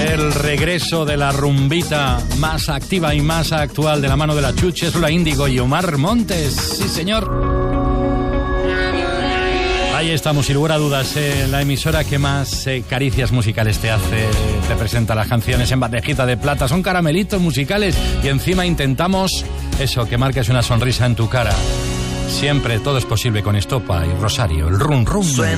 el regreso de la rumbita más activa y más actual de la mano de la Chuches, la Índigo y Omar Montes. Sí, señor. Ahí estamos, sin lugar a dudas, la emisora que más caricias musicales te hace, te presenta las canciones en bandejita de plata, son caramelitos musicales y encima intentamos eso, que marques una sonrisa en tu cara. Siempre todo es posible con Estopa y Rosario, el rum rum.